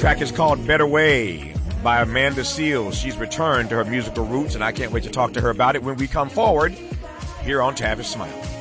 track is called Better Way by Amanda Seales. She's returned to her musical roots, and I can't wait to talk to her about it when we come forward here on Tavis Smile.